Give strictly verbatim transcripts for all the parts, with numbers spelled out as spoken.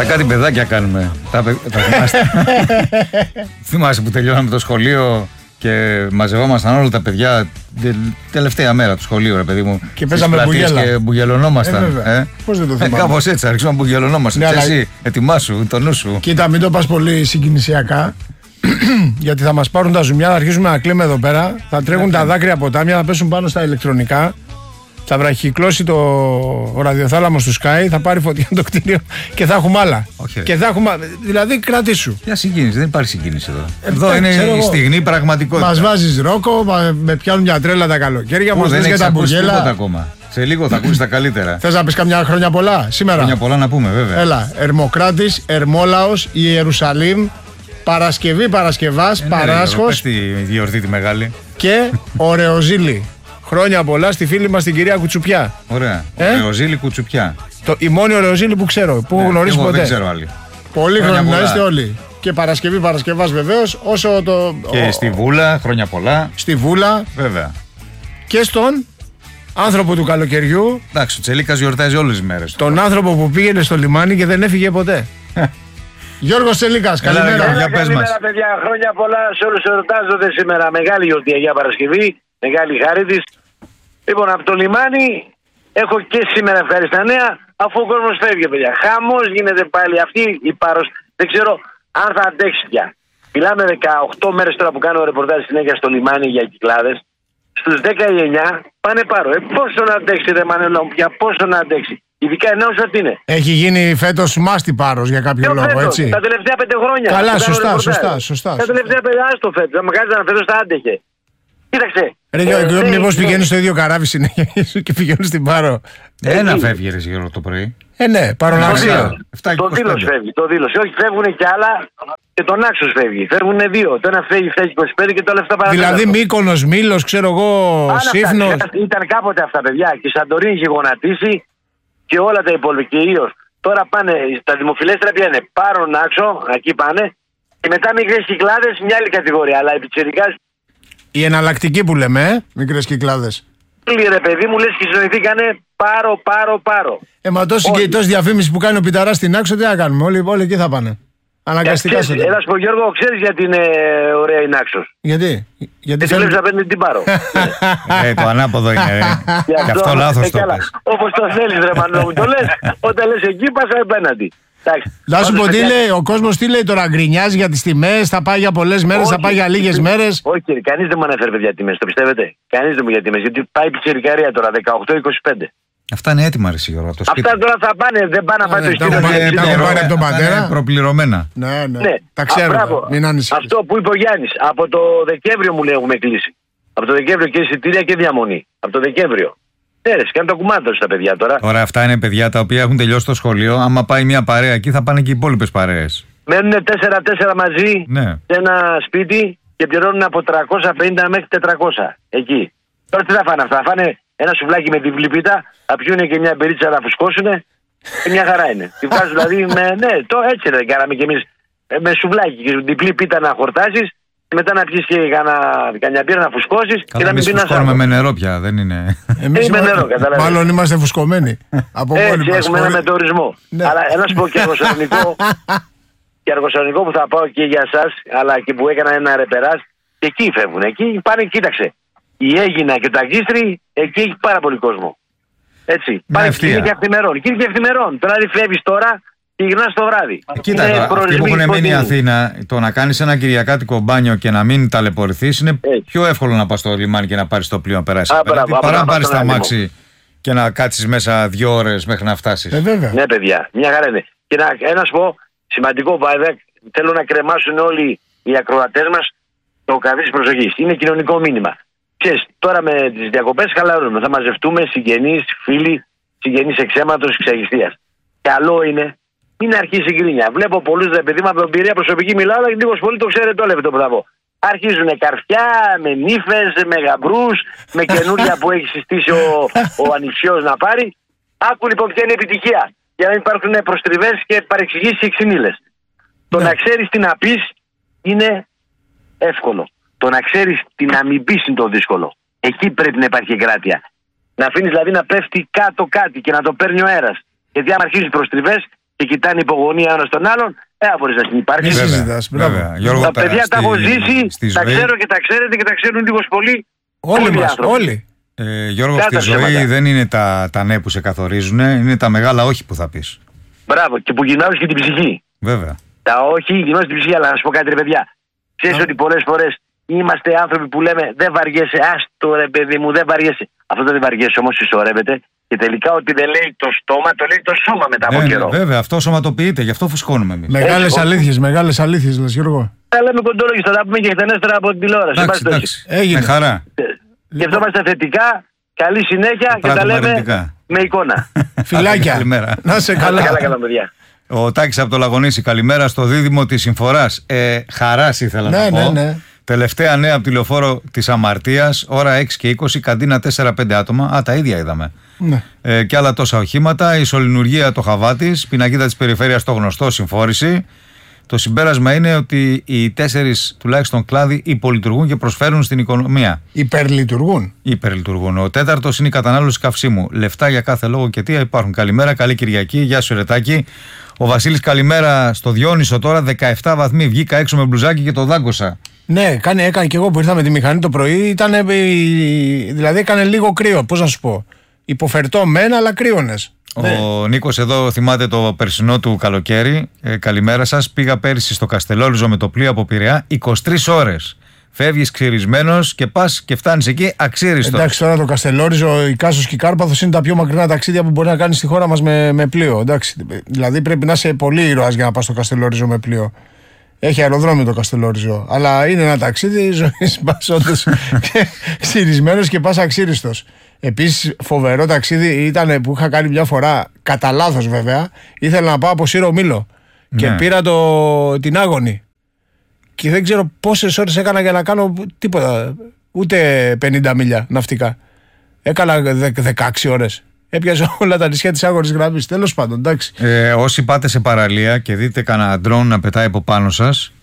Σαν κάτι παιδάκια κάνουμε. Τα, τα θυμάστε. Θυμάσαι που τελειώναμε το σχολείο και μαζευόμασταν όλα τα παιδιά τελευταία μέρα του σχολείου, ρε παιδί μου. Και παίζαμε μπουγέλα. Και μπουγελωνόμασταν. Ε, ε. Πώς δεν το θυμάμαι. Ε, κάπως έτσι, αρχίσαμε να μπουγελωνόμασταν. Ναι, εσύ, ετοιμάσου, το νου σου. Κοίτα, μην το πας πολύ συγκινησιακά. Γιατί θα μας πάρουν τα ζουμιά, θα αρχίσουμε να κλαίμε εδώ πέρα. Θα τρέχουν τα δάκρυα ποτάμια, θα πέσουν πάνω στα ηλεκτρονικά. Θα βραχυκλώσει το ο ραδιοθάλαμος του Sky, θα πάρει φωτιά το κτίριο και θα έχουμε άλλα. Okay. Και θα έχουμε, δηλαδή κρατήσου. Ποια συγκίνηση, δεν υπάρχει συγκίνηση εδώ. Εδώ ε, είναι η στιγμή πραγματικότητα. Μας βάζεις ρόκο, με πιάνουν μια τρέλα τα καλοκαίρια, μας λες για τα μπουγέλα. Ακόμα. Σε λίγο θα ακούσεις τα καλύτερα. Θες να πεις καμιά χρόνια πολλά σήμερα? Χρόνια πολλά να πούμε, βέβαια. Έλα, Ερμοκράτης, Ερμόλαος, Ιερουσαλήμ, Παρασκευή Παρασκευάς, ε, Παράσχος. Πες τη γιορτή τη μεγάλη. Και Ωρεοζήλη. Χρόνια πολλά στη φίλη μας την κυρία Κουτσουπιά. Ωραία. Ε? Ωρεοζήλη Κουτσουπιά. Το, η μόνη Ωρεοζήλη που ξέρω, που ναι, γνωρίζει ποτέ. Δεν ξέρω άλλη. Πολύ χρόνια να είστε όλοι. Και Παρασκευή Παρασκευάς βεβαίως, όσο το. Και ο, στη Βούλα, χρόνια πολλά. Στη Βούλα. Βέβαια. Και στον άνθρωπο του καλοκαιριού. Εντάξει, ο Τσελίκας γιορτάζει όλες τις μέρες. Τον τώρα. άνθρωπο που πήγαινε στο λιμάνι και δεν έφυγε ποτέ. Γιώργος Τσελίκας, καλημέρα. Καλημέρα, καλημέρα παιδιά, χρόνια πολλά σε όλους εορτάζονται σήμερα. Μεγάλη γιορτή Αγία Παρασκευή, μεγάλη χάρη της. Λοιπόν, από το λιμάνι έχω και σήμερα ευχαριστά νέα, αφού ο κόσμος φεύγει, παιδιά. Χαμός γίνεται πάλι. Αυτή η Πάρος δεν ξέρω αν θα αντέξει πια. Μιλάμε δεκαοκτώ μέρες τώρα που κάνω ρεπορτάζ συνέχεια στο λιμάνι για Κυκλάδες. Στους δέκα ή εννιά πάνε Πάρο. Ε, πόσο να αντέξει, ρε Μανέλο, πια πόσο να αντέξει. Ειδικά ενώ ότι είναι. Έχει γίνει φέτος μάστη Πάρος για κάποιο Ποιο λόγο, φέτος, έτσι. Τα τελευταία πέντε χρόνια. Καλά, σωστά, σωστά, σωστά. Τα τελευταία πέντε άστο φέτος. Θα με κάνει να φέτος θα άντεχε. Κοίταξε. Ρε Γιώργο, ε, μήπως ναι, πηγαίνεις στο ίδιο καράβι συνέχεια και πηγαίνεις στην Πάρο. Ένα φεύγει ρε Γιώργο το πρωί. Ε, ναι, παρονάξια. Το δήλωσε φεύγει, το δήλωσε. Όχι, φεύγουν και άλλα και τον Άξος φεύγει. Φεύγουν δύο. Το ένα φεύγει, φεύγει είκοσι πέντε και το άλλο αυτά παραπάνω. Δηλαδή Μύκονος, Μήλος, ξέρω εγώ, Σύφνος. Ήταν κάποτε αυτά, παιδιά. Και η Σαντορίνη είχε γονατίσει και όλα τα υπόλοιπα. Και ίος. Τώρα πάνε, τα δημοφιλέστερα πια είναι Πάρον Άξο, εκεί πάνε. Και μετά μικρές Κυκλάδες, μια άλλη κατηγορία. Αλλά επιτσερικάς. Η εναλλακτική που λέμε, ε, μικρές Κυκλάδες. Ρε παιδί μου, λες και συνοηθήκανε Πάρο, Πάρο, Πάρο. Ε, μα τόση και τόση διαφήμιση που κάνει ο Πιταράς στην Άξο, τι να κάνουμε, όλοι, όλοι εκεί θα πάνε. Αναγκαστικά σε Έλα σου πω Γιώργο, ξέρεις γιατί είναι ωραία η Νάξος? Γιατί? Γιατί δεν βλέπεις να παίρνει την Πάρο. Ε, το ανάποδο είναι, ρε. Γι' αυτό λάθος το πες. Όπως το θέλεις ρε Μανώ μου, το λες. Όταν λες εκεί πάσα απέναντι. Να σου πω τι λέει, ο κόσμος τι λέει τώρα, γκρινιάζει για τις τιμές, θα πάει για πολλές μέρες, θα πάει για λίγες μέρες. Όχι, κανείς δεν μου αναφέρει παιδιά τιμές, το πιστεύετε? Κανείς δεν μου για τιμές, γιατί πάει η πιτσιρικαρία τώρα, δεκαοκτώ είκοσι πέντε. Αυτά είναι έτοιμα ρε Σίγουρα από το σπίτι. Αυτά τώρα θα πάνε, δεν πάνε να πάει το ειστήριο. Τα έχουν πάρει από τον πατέρα. Προπληρωμένα. Ναι, ναι, τα ξέρω, μην ανησυχείς. Αυτό που είπε ο Γιάννης, από το Δεκέμβριο μου λέει έχουμε κλείσει. Από το Δεκέμβριο και εισιτήρια και διαμονή. Από το Δεκέμβριο. Ναι, ρε, κάνει το κουμάντο στα παιδιά τώρα. Τώρα αυτά είναι παιδιά τα οποία έχουν τελειώσει το σχολείο. Άμα πάει μια παρέα εκεί, θα πάνε και οι υπόλοιπες παρέες. Μένουν τέσσερα τέσσερα μαζί ναι. σε ένα σπίτι και πληρώνουν από τριακόσια πενήντα μέχρι τετρακόσια εκεί. Τώρα τι θα φάνε αυτά? Θα φάνε ένα σουβλάκι με την βλυπίτα, θα πιούνε και μια μπερίτσα να φουσκώσουνε και μια χαρά είναι. Τη βγάζουν δηλαδή με. Ναι, το έτσι δεν κάναμε κι εμείς. Με σουβλάκι και διπλή πίτα να χορτάσεις. Και μετά να πιεις και κανένα μπύρα να φουσκώσεις και να μην πίνεις άλλο. με νερό πια, δεν είναι. Εμείς με νερό, καταλαβαίνεις. Μάλλον είμαστε φουσκωμένοι. Από έτσι έχουμε ένα μετεωρισμό. Ναι. Αλλά ένα σου πω και αργοσανικό, και αργοσανικό που θα πάω και για εσάς, αλλά και που έκανα ένα ρεπεράζ, και εκεί φεύγουν. Εκεί πάνε, κοίταξε. Η Αίγινα και το Αγκίστρι, εκεί έχει πάρα πολύ κόσμο. Έτσι. Πάνε και είναι και ευθυμερών. Και είναι και ευθυμερών. Τώρα δεν φεύγεις τώρα. Και γυρνάς το βράδυ. Κοίτα, αυτοί που έχουν μείνει Αθήνα, το να κάνεις ένα κυριακάτικο μπάνιο και να μην ταλαιπωρηθείς είναι έτσι. Πιο εύκολο να πας στο λιμάνι και να πάρεις το πλοίο να περάσεις. Παρά να πάρεις τα μάξι και να κάτσεις μέσα δύο ώρες μέχρι να φτάσεις. Ε, ναι, παιδιά, μια χαρά είναι. Και να, ένα σου πω, σημαντικό βέβαια, θέλω να κρεμάσουν όλοι οι ακροατές μας το καδί της προσοχής. Είναι κοινωνικό μήνυμα. Ξέρεις, τώρα με τις διακοπές χαλαρώνουμε. Θα μαζευτούμε συγγενείς, φίλοι, συγγενείς εξαίματος, εξαγιστίας. Καλό είναι. Μην αρχίσει η γκρίνια. Βλέπω πολλούς ρε παιδί μου από εμπειρία προσωπική μιλάω, αλλά λίγο πολύ το ξέρετε όλο αυτό που θα πω. Αρχίζουν καρφιά, με νύφες, με γαμπρούς, με καινούρια που έχει συστήσει ο, ο ανιψιός να πάρει. Άκου λοιπόν ποια είναι η επιτυχία. Για να μην υπάρχουν προστριβές και παρεξηγήσεις και ξυνήλες. Το να ξέρεις τι να πεις είναι εύκολο. Το να ξέρεις τι να μην πεις είναι το δύσκολο. Εκεί πρέπει να υπάρχει εγκράτεια. Να αφήνεις δηλαδή να πέφτει κάτω κάτι και να το παίρνει ο αέρας. Γιατί άμα αρχίζεις προστριβές, και κοιτάνε υπογωνία ένα τον άλλον, δεν θα μπορεί να συνεπάρξει. Τα παιδιά τα έχω ζήσει, τα ξέρω και τα ξέρετε και τα ξέρουν λίγο πολύ. Όλοι μας, όλοι. Ε, Γιώργο, στη ζωή δεν είναι τα, τα ναι που σε καθορίζουν, είναι τα μεγάλα όχι που θα πεις. Μπράβο, και που γυρνάω και την ψυχή. Βέβαια. Τα όχι γυρνάω στην ψυχή, αλλά να σου πω κάτι, ρε παιδιά. Ξέρεις ότι πολλές φορές είμαστε άνθρωποι που λέμε δεν βαριέσαι, άστο ρε παιδί μου, δεν βαριέσαι. Αυτό δεν βαριέσαι όμως συσσωρεύεται και τελικά ότι δεν λέει το στόμα, το λέει το σώμα μετά από ναι, καιρό. Βέβαια, αυτό σωματοποιείται, γι' αυτό φουσκώνουμε εμείς. Μεγάλες αλήθειες, μεγάλες αλήθειες, λες Γιώργο. Θα λέμε κοντόλογοι, θα τα πούμε και εκτενέστερα από την τηλεόραση. Εντάξει, εντάξει. Έγινε. Με χαρά. Σκεφτόμαστε θετικά, καλή συνέχεια και τα λέμε αρνητικά. Με εικόνα. Φιλάκια. Καλημέρα. Να σε καλά. Καλά, καλά, παιδιά. Ο Τάκης από το Λαγονήσι, καλημέρα στο δίδυμο της Συμφοράς. Ε, χαράς ήθελα ναι, να πω. Ναι, ναι. Τελευταία νέα από τη λεωφόρο της Αμαρτίας, ώρα έξι και είκοσι, καντίνα τέσσερα πέντε άτομα. Α, τα ίδια είδαμε. Ναι. Ε, και άλλα τόσα οχήματα. Η Σωληνουργία το Χαβάτης, πινακίδα της περιφέρειας το γνωστό, συμφόρηση. Το συμπέρασμα είναι ότι οι τέσσερις τουλάχιστον κλάδοι υπολειτουργούν και προσφέρουν στην οικονομία. Υπερλειτουργούν. Υπερλειτουργούν. Ο τέταρτος είναι η κατανάλωση καυσίμου. Λεφτά για κάθε λόγο και τι υπάρχουν. Καλημέρα, καλή Κυριακή. Γεια σου, Ρετάκη. Ο Βασίλης, καλημέρα στο Διόνυσο τώρα. δεκαεπτά βαθμοί. Βγήκα έξω με μπλουζάκι και το δάγκωσα. Ναι, κάνει, έκανε και εγώ που ήρθα με τη μηχανή το πρωί. Ήτανε, δηλαδή έκανε λίγο κρύο. Πώς να σου πω. Υποφερτό μεν, αλλά κρύωνες. Ο ναι. Νίκος εδώ θυμάται το περσινό του καλοκαίρι. Ε, καλημέρα σας. Πήγα πέρυσι στο Καστελόριζο με το πλοίο από Πειραιά είκοσι τρεις ώρες. Φεύγεις ξυρισμένος και πας και φτάνεις εκεί αξίριστος. Εντάξει, τώρα το Καστελόριζο, η Κάσος και η Κάρπαθος είναι τα πιο μακρινά ταξίδια που μπορεί να κάνεις στη χώρα μας με, με πλοίο. Εντάξει, δηλαδή πρέπει να είσαι πολύ ήρωας για να πας στο Καστελόριζο με πλοίο. Έχει αεροδρόμιο το Καστελόριζο. Αλλά είναι ένα ταξίδι ζωής πας όντως ξυρισμένος και πας αξίριστος. Επίσης, φοβερό ταξίδι ήταν που είχα κάνει μια φορά, κατά λάθος βέβαια. Ήθελα να πάω από Σύρο Μήλο ναι. και πήρα το, την Άγωνη. Και δεν ξέρω πόσες ώρες έκανα για να κάνω τίποτα. Ούτε πενήντα μίλια ναυτικά. Έκανα δεκαέξι ώρες. Έπιαζα όλα τα νησιά της Άγωνης γραμμής. Τέλος πάντων, εντάξει. Ε, όσοι πάτε σε παραλία και δείτε κανένα ντρόν να πετάει από πάνω σας,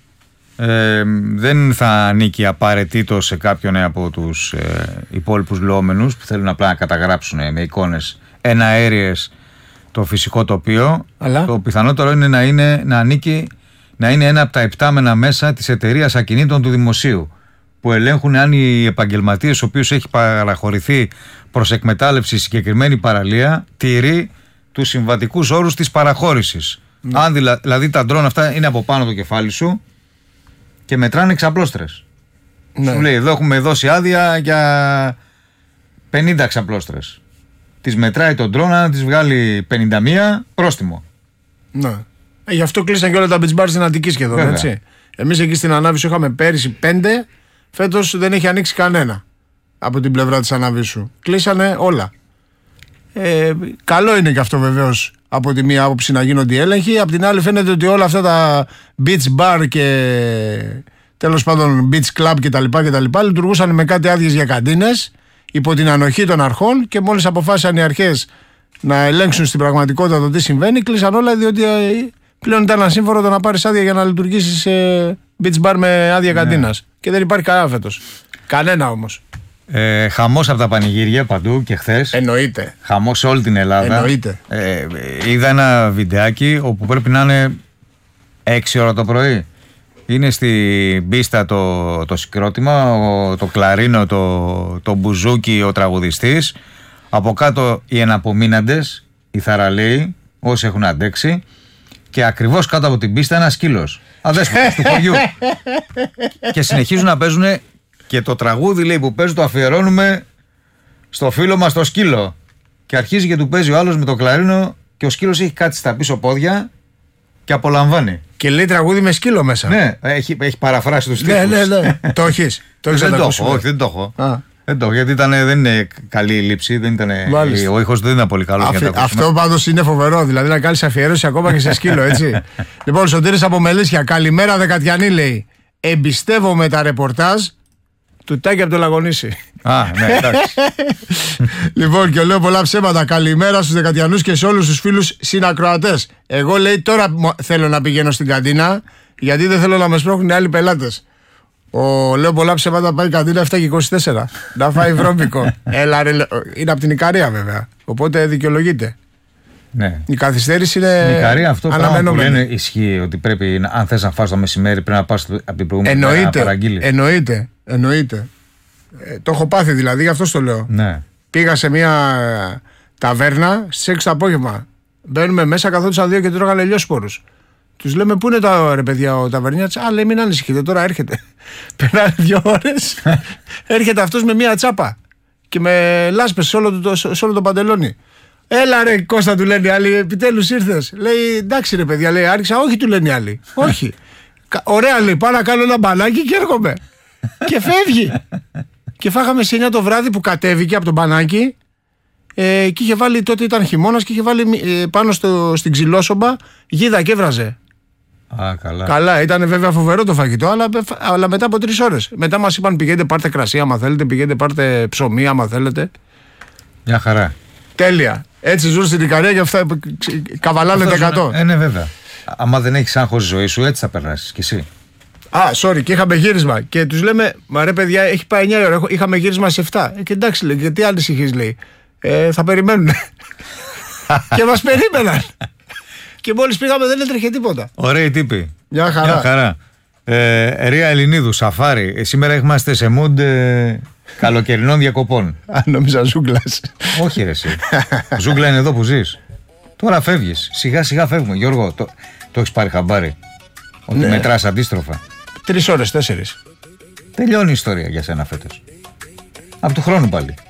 Ε, δεν θα ανήκει απαραίτητο σε κάποιον από τους ε, υπόλοιπους λόμενους που θέλουν απλά να καταγράψουν ε, με εικόνες εναέριες το φυσικό τοπίο. Αλλά... το πιθανότερο είναι να, είναι να ανήκει να είναι ένα από τα επτάμενα μέσα της εταιρείας ακινήτων του δημοσίου που ελέγχουν αν οι επαγγελματίες στους οποίους έχει παραχωρηθεί προς εκμετάλλευση συγκεκριμένη παραλία τηρεί τους συμβατικούς όρους της παραχώρησης. Ναι. Αν δηλα, δηλαδή τα ντρόν αυτά είναι από πάνω το κεφάλι σου και μετράνε εξαπλώστρες. Ναι. Σου λέει εδώ έχουμε δώσει άδεια για πενήντα εξαπλώστρες. Τις μετράει τον ντρόν, να τις βγάλει πενήντα μία πρόστιμο. Ναι. Ε, γι' αυτό κλείσαν και όλα τα beach bars στην Αττική σχεδόν. Έτσι. Εμείς εκεί στην Ανάβησου είχαμε πέρυσι πέντε, φέτος δεν έχει ανοίξει κανένα από την πλευρά της Ανάβησου. Κλείσανε όλα. Ε, καλό είναι και αυτό βεβαίως από τη μία άποψη να γίνονται οι έλεγχοι. Απ' την άλλη φαίνεται ότι όλα αυτά τα beach bar και τέλος πάντων beach club κτλ. Λειτουργούσαν με κάτι άδειες για καντίνες υπό την ανοχή των αρχών και μόλις αποφάσισαν οι αρχές να ελέγξουν στην πραγματικότητα το τι συμβαίνει, κλείσαν όλα διότι πλέον ήταν ασύμφορο το να πάρεις άδεια για να λειτουργήσεις beach bar με άδεια ναι. καντίνας. Και δεν υπάρχει κανένα φέτος. Κανένα όμως. Ε, χαμός από τα πανηγύρια παντού και χθες. Εννοείται. Χαμός σε όλη την Ελλάδα. Εννοείται. Ε, είδα ένα βιντεάκι όπου πρέπει να είναι έξι ώρα το πρωί. Είναι στην πίστα το, το συγκρότημα, ο, το κλαρίνο, το, το μπουζούκι, ο τραγουδιστής. Από κάτω οι εναπομείναντες, οι θαραλέοι, όσοι έχουν αντέξει. Και ακριβώς κάτω από την πίστα ένα σκύλος. Αδέσποτος του χωριού. Και συνεχίζουν να παίζουν. Και το τραγούδι λέει που παίζει το αφιερώνουμε στο φίλο μας το σκύλο. Και αρχίζει και του παίζει ο άλλος με το κλαρίνο και ο σκύλος έχει κάτσει στα πίσω πόδια και απολαμβάνει. Και λέει τραγούδι με σκύλο μέσα. Ναι, έχει, έχει παραφράσει τους τύπους. Ναι, ναι, ναι. Το έχεις. Το έχεις δεν το έχω, όχι, δεν το έχω. Α. Δεν το έχω, γιατί ήταν, δεν είναι καλή η λήψη, δεν ήταν, ο ήχος δεν ήταν πολύ καλός. Αφι, για αυτό πάντως είναι φοβερό, δηλαδή να κάνεις αφιέρωση ακόμα και σε σκύλο, έτσι. Λοιπόν, Σωτήρης από Μελίσια, καλημέρα Δεκατιανή λέει. Εμπιστεύομαι τα ρεπορτάζ του Τάκη από το Λαγονήσι. Α, ναι, εντάξει. Λοιπόν, και λέω πολλά ψέματα. Καλημέρα στους Δεκατιανούς και σε όλους τους φίλους συνακροατές. Εγώ λέει τώρα θέλω να πηγαίνω στην καντίνα, γιατί δεν θέλω να με σπρώχνουν άλλοι πελάτες. Ο λέω πολλά ψέματα πάει καντίνα επτά και είκοσι τέσσερα. Να φάει βρώμικο. Έλα, ρε, είναι από την Ικαρία βέβαια. Οπότε δικαιολογείται. Ναι. Η καθυστέρηση είναι. Νικαρία, αυτό πράγμα που λένε ισχύει ότι πρέπει, αν θες να φας το μεσημέρι, πρέπει να πας από την προηγούμενη μέρα να παραγγείλεις. Εννοείται. Εννοείται. Ε, το έχω πάθει δηλαδή, γι' αυτό το λέω. Ναι. Πήγα σε μια ταβέρνα στις έξι το απόγευμα. Μπαίνουμε μέσα, καθόντουσαν δύο και τρώγανε λιώσπορους. Τους λέμε, πού είναι τα ρε παιδιά ο ταβερνιάτης? Α, λέει, μην ανησυχείτε, τώρα έρχεται. Περνάνε δύο ώρες, έρχεται αυτός με μια τσάπα και με λάσπες σε όλο το, σε όλο το παντελόνι. Έλα ρε Κώστα, του λένε οι άλλοι, επιτέλους ήρθες. Λέει, εντάξει ρε παιδιά, λέει, άρχισα. Όχι, του λένε οι άλλοι. Όχι. Ωραία, λέει, πάω να κάνω ένα μπανάκι και έρχομαι. Και φεύγει. Και φάγαμε σε εννιά το βράδυ που κατέβηκε από το μπανάκι. Ε, και είχε βάλει, τότε ήταν χειμώνας, και είχε βάλει ε, πάνω στο, στην ξυλόσομπα γίδα και έβραζε. Α, καλά. Καλά, ήταν βέβαια φοβερό το φαγητό, αλλά, αλλά μετά από τρεις ώρες. Μετά μας είπαν, πηγαίνετε πάρτε κρασί άμα θέλετε, πηγαίνετε πάρτε ψωμί άμα θέλετε. Μια χαρά. Τέλεια. Έτσι ζουν στην Ικαρία και αυτά καβαλάνε εκατό. Ε, ναι, βέβαια. Άμα δεν έχεις άγχος ζωή σου, έτσι θα περάσεις κι εσύ. Α, sorry, και είχαμε γύρισμα. Και τους λέμε, μα ρε παιδιά, έχει πάει εννιά ώρα. Είχαμε γύρισμα σε επτά. Ε, και εντάξει, λέει, γιατί ανησυχείς, λέει. Ε, θα περιμένουν. Και μας περίμεναν. Και μόλις πήγαμε δεν έτρεχε τίποτα. Ωραίοι τύποι. Μια χαρά. Μια χαρά. Ε, Ρία Ελληνίδου, σαφάρι. Ε, σήμερα είμαστε σε mood ε, καλοκαιρινών διακοπών. Α, νόμιζα ζούγκλας. Όχι ρε εσύ. Ζούγκλα είναι εδώ που ζεις. Τώρα φεύγεις. Σιγά σιγά φεύγουμε. Γιώργο, το, το έχεις πάρει χαμπάρι? Ότι ναι. Μετράς αντίστροφα. Τρεις ώρες, τέσσερις. Τελειώνει η ιστορία για σένα φέτος. Από του χρόνου πάλι.